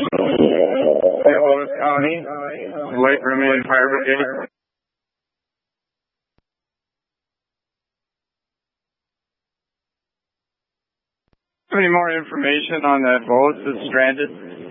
St. Louis County, Lake Vermilion Fire Brigade. Any more information on that boat that's stranded?